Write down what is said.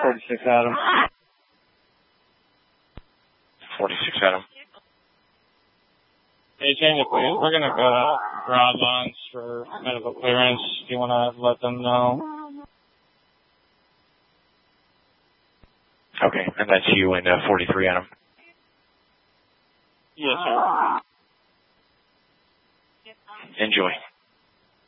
46 Adam. 46 Adam. Hey, change it, please. We're going to go to Broadlands for medical clearance. Do you want to let them know? Okay, and that's you and 43 Adam. Yes, sir. Enjoy.